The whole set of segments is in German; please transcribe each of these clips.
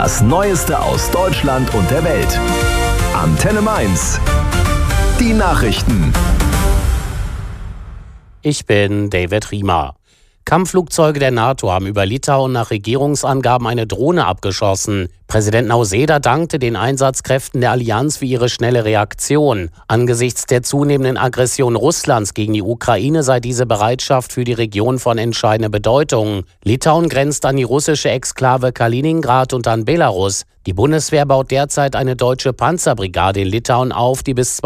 Das Neueste aus Deutschland und der Welt. Antenne Mainz. Die Nachrichten. Ich bin David Riemer. Kampfflugzeuge der NATO haben über Litauen nach Regierungsangaben eine Drohne abgeschossen. Präsident Nausėda dankte den Einsatzkräften der Allianz für ihre schnelle Reaktion. Angesichts der zunehmenden Aggression Russlands gegen die Ukraine sei diese Bereitschaft für die Region von entscheidender Bedeutung. Litauen grenzt an die russische Exklave Kaliningrad und an Belarus. Die Bundeswehr baut derzeit eine deutsche Panzerbrigade in Litauen auf, die bis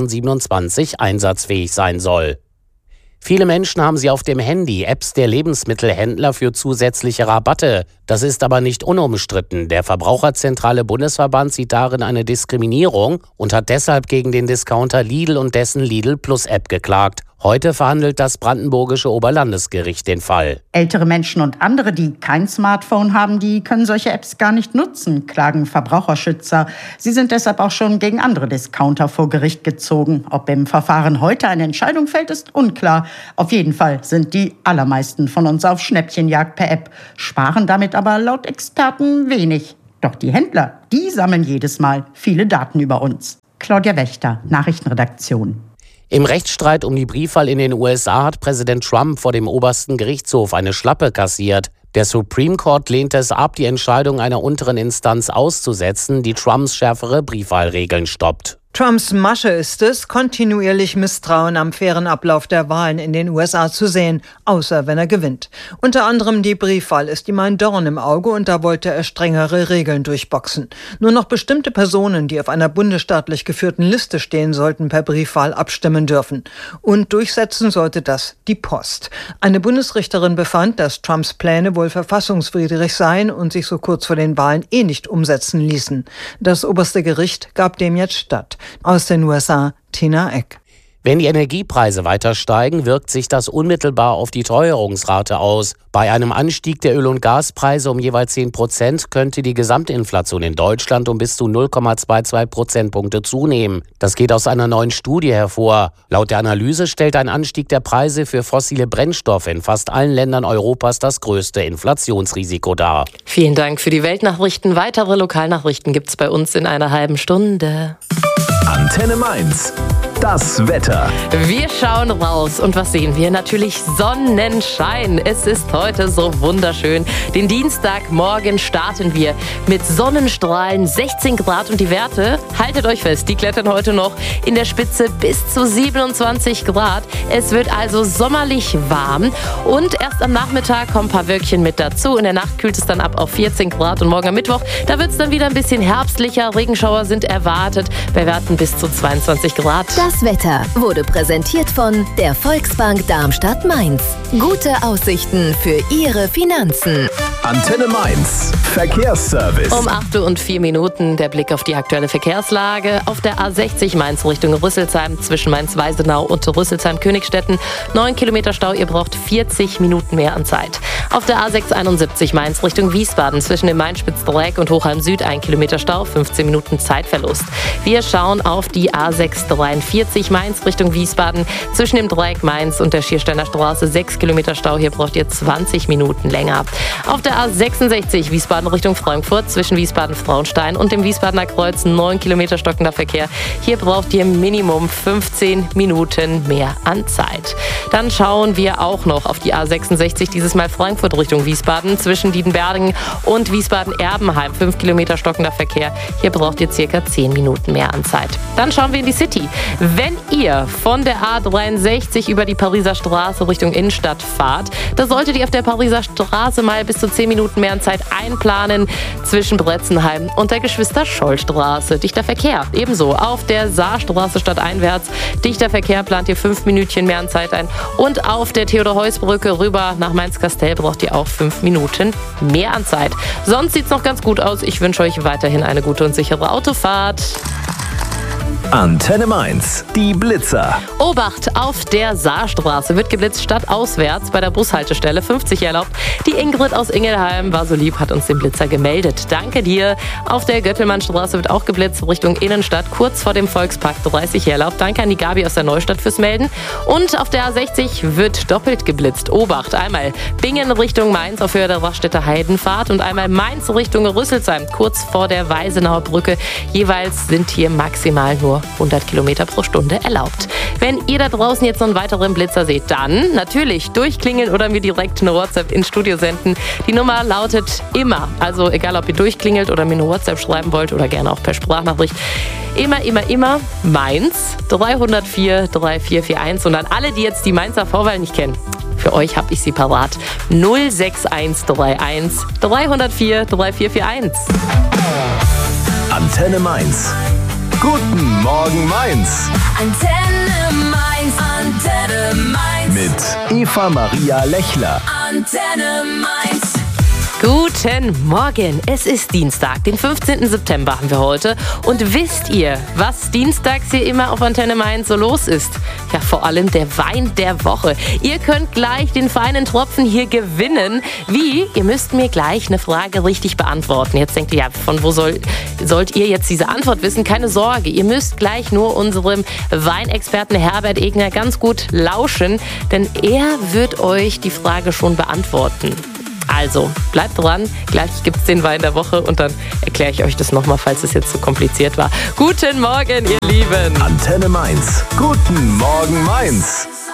2027 einsatzfähig sein soll. Viele Menschen haben sie auf dem Handy Apps der Lebensmittelhändler für zusätzliche Rabatte. Das ist aber nicht unumstritten. Der Verbraucherzentrale Bundesverband sieht darin eine Diskriminierung und hat deshalb gegen den Discounter Lidl und dessen Lidl Plus App geklagt. Heute verhandelt das brandenburgische Oberlandesgericht den Fall. Ältere Menschen und andere, die kein Smartphone haben, die können solche Apps gar nicht nutzen, klagen Verbraucherschützer. Sie sind deshalb auch schon gegen andere Discounter vor Gericht gezogen. Ob im Verfahren heute eine Entscheidung fällt, ist unklar. Auf jeden Fall sind die allermeisten von uns auf Schnäppchenjagd per App, sparen damit aber laut Experten wenig. Doch die Händler, die sammeln jedes Mal viele Daten über uns. Claudia Wächter, Nachrichtenredaktion. Im Rechtsstreit um die Briefwahl in den USA hat Präsident Trump vor dem obersten Gerichtshof eine Schlappe kassiert. Der Supreme Court lehnte es ab, die Entscheidung einer unteren Instanz auszusetzen, die Trumps schärfere Briefwahlregeln stoppt. Trumps Masche ist es, kontinuierlich Misstrauen am fairen Ablauf der Wahlen in den USA zu sehen, außer wenn er gewinnt. Unter anderem die Briefwahl ist ihm ein Dorn im Auge und da wollte er strengere Regeln durchboxen. Nur noch bestimmte Personen, die auf einer bundesstaatlich geführten Liste stehen, sollten per Briefwahl abstimmen dürfen. Und durchsetzen sollte das die Post. Eine Bundesrichterin befand, dass Trumps Pläne wohl verfassungswidrig seien und sich so kurz vor den Wahlen nicht umsetzen ließen. Das oberste Gericht gab dem jetzt statt. Aus den USA, Tina Eck. Wenn die Energiepreise weiter steigen, wirkt sich das unmittelbar auf die Teuerungsrate aus. Bei einem Anstieg der Öl- und Gaspreise um jeweils 10% könnte die Gesamtinflation in Deutschland um bis zu 0,22 Prozentpunkte zunehmen. Das geht aus einer neuen Studie hervor. Laut der Analyse stellt ein Anstieg der Preise für fossile Brennstoffe in fast allen Ländern Europas das größte Inflationsrisiko dar. Vielen Dank für die Weltnachrichten. Weitere Lokalnachrichten gibt's bei uns in einer halben Stunde. Antenne Mainz. Das Wetter. Wir schauen raus und was sehen wir? Natürlich Sonnenschein. Es ist heute so wunderschön. Den Dienstagmorgen starten wir mit Sonnenstrahlen, 16 Grad und die Werte, haltet euch fest, die klettern heute noch in der Spitze bis zu 27 Grad. Es wird also sommerlich warm und erst am Nachmittag kommen ein paar Wölkchen mit dazu. In der Nacht kühlt es dann ab auf 14 Grad und morgen am Mittwoch, da wird es dann wieder ein bisschen herbstlicher. Regenschauer sind erwartet bei Werten bis zu 22 Grad. Das Wetter wurde präsentiert von der Volksbank Darmstadt-Mainz. Gute Aussichten für Ihre Finanzen. Antenne Mainz. Verkehrsservice. Um 8:04 Uhr der Blick auf die aktuelle Verkehrslage. Auf der A60 Mainz Richtung Rüsselsheim zwischen Mainz-Weisenau und Rüsselsheim-Königstetten 9 Kilometer Stau. Ihr braucht 40 Minuten mehr an Zeit. Auf der A671 Mainz Richtung Wiesbaden zwischen dem Mainspitzdreieck und Hochheim Süd 1 Kilometer Stau, 15 Minuten Zeitverlust. Wir schauen auf die A643 Mainz Richtung Wiesbaden zwischen dem Dreieck Mainz und der Schiersteiner Straße 6 Kilometer Stau. Hier braucht ihr 20 Minuten länger. Auf der A66 Wiesbaden Richtung Frankfurt zwischen Wiesbaden-Frauenstein und dem Wiesbadener Kreuz 9 Kilometer stockender Verkehr. Hier braucht ihr Minimum 15 Minuten mehr an Zeit. Dann schauen wir auch noch auf die A66, dieses Mal Frankfurt Richtung Wiesbaden zwischen Diedenbergen und Wiesbaden-Erbenheim 5 Kilometer stockender Verkehr. Hier braucht ihr circa 10 Minuten mehr an Zeit. Dann schauen wir in die City. Wenn ihr von der A63 über die Pariser Straße Richtung Innenstadt fahrt, da solltet ihr auf der Pariser Straße mal bis zu 10 Minuten mehr an Zeit einplanen zwischen Bretzenheim und der Geschwister-Scholl-Straße. Dichter Verkehr. Ebenso auf der Saarstraße stadteinwärts. Dichter Verkehr plant ihr 5 Minütchen mehr an Zeit ein. Und auf der Theodor-Heuss-Brücke rüber nach Mainz-Kastell braucht ihr auch 5 Minuten mehr an Zeit. Sonst sieht's noch ganz gut aus. Ich wünsche euch weiterhin eine gute und sichere Autofahrt. Antenne Mainz, die Blitzer. Obacht, auf der Saarstraße wird geblitzt stadtauswärts bei der Bushaltestelle 50 erlaubt. Die Ingrid aus Ingelheim war so lieb, hat uns den Blitzer gemeldet. Danke dir. Auf der Göttelmannstraße wird auch geblitzt Richtung Innenstadt, kurz vor dem Volkspark 30 erlaubt. Danke an die Gabi aus der Neustadt fürs Melden. Und auf der A60 wird doppelt geblitzt. Obacht, einmal Bingen Richtung Mainz auf Höhe der Raststätter Heidenfahrt und einmal Mainz Richtung Rüsselsheim, kurz vor der Weisenauer Brücke. Jeweils sind hier maximal nur 100 Kilometer pro Stunde erlaubt. Wenn ihr da draußen jetzt noch einen weiteren Blitzer seht, dann natürlich durchklingeln oder mir direkt eine WhatsApp ins Studio senden. Die Nummer lautet immer, also egal ob ihr durchklingelt oder mir eine WhatsApp schreiben wollt oder gerne auch per Sprachnachricht, immer Mainz 304 3441 und an alle, die jetzt die Mainzer Vorwahl nicht kennen, für euch habe ich sie parat. 06131 304 3441. Antenne Mainz. Guten Morgen Mainz. Antenne Mainz, Antenne Mainz. Mit Eva Maria Lechler. Antenne Mainz. Guten Morgen, es ist Dienstag, den 15. September haben wir heute. Und wisst ihr, was dienstags hier immer auf Antenne Mainz so los ist? Ja, vor allem der Wein der Woche. Ihr könnt gleich den feinen Tropfen hier gewinnen. Wie? Ihr müsst mir gleich eine Frage richtig beantworten. Jetzt denkt ihr, ja, von wo sollt ihr jetzt diese Antwort wissen? Keine Sorge, ihr müsst gleich nur unserem Weinexperten Herbert Egner ganz gut lauschen, denn er wird euch die Frage schon beantworten. Also, bleibt dran, gleich gibt's den Wein der Woche und dann erkläre ich euch das nochmal, falls es jetzt zu kompliziert war. Guten Morgen, ihr Lieben! Antenne Mainz. Guten Morgen Mainz.